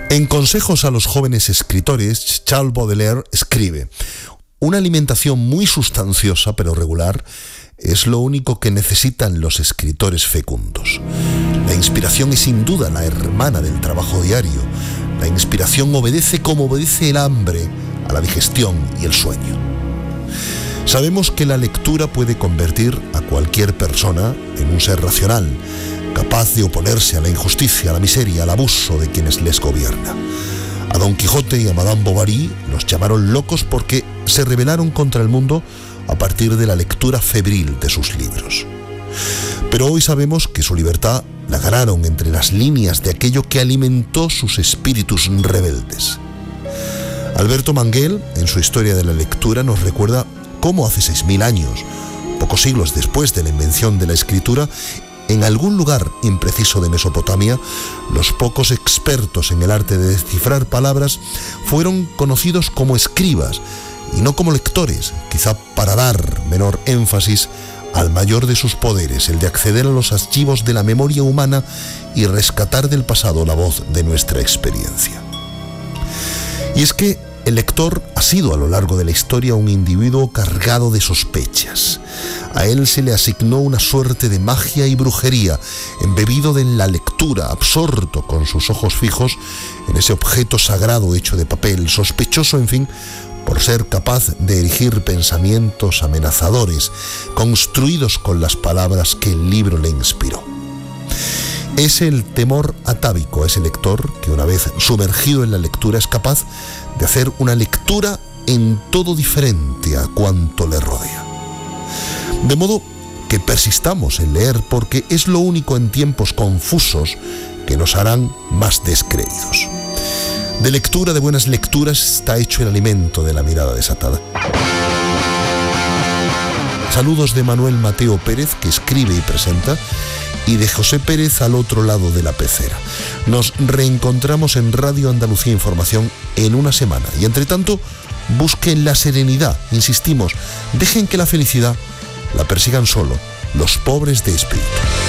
En Consejos a los jóvenes escritores, Charles Baudelaire escribe: una alimentación muy sustanciosa pero regular es lo único que necesitan los escritores fecundos. La inspiración es sin duda la hermana del trabajo diario. La inspiración obedece como obedece el hambre a la digestión y el sueño. Sabemos que la lectura puede convertir a cualquier persona en un ser racional, capaz de oponerse a la injusticia, a la miseria, al abuso de quienes les gobierna. A Don Quijote y a Madame Bovary los llamaron locos porque se rebelaron contra el mundo a partir de la lectura febril de sus libros. Pero hoy sabemos que su libertad la ganaron entre las líneas de aquello que alimentó sus espíritus rebeldes. Alberto Manguel, en su Historia de la Lectura, nos recuerda cómo hace 6.000 años, pocos siglos después de la invención de la escritura, en algún lugar impreciso de Mesopotamia, los pocos expertos en el arte de descifrar palabras fueron conocidos como escribas y no como lectores, quizá para dar menor énfasis al mayor de sus poderes, el de acceder a los archivos de la memoria humana y rescatar del pasado la voz de nuestra experiencia. Y es que el lector ha sido a lo largo de la historia un individuo cargado de sospechas. A él se le asignó una suerte de magia y brujería, embebido en la lectura, absorto con sus ojos fijos en ese objeto sagrado hecho de papel, sospechoso, en fin, por ser capaz de erigir pensamientos amenazadores, construidos con las palabras que el libro le inspiró. Es el temor atávico a ese lector que, una vez sumergido en la lectura, es capaz de hacer una lectura en todo diferente a cuanto le rodea. De modo que persistamos en leer, porque es lo único en tiempos confusos que nos harán más descreídos. De lectura, de buenas lecturas, está hecho el alimento de la mirada desatada. Saludos de Manuel Mateo Pérez, que escribe y presenta, y de José Pérez al otro lado de la pecera. Nos reencontramos en Radio Andalucía Información en una semana. Y entre tanto, busquen la serenidad, insistimos, dejen que la felicidad la persigan solo los pobres de espíritu.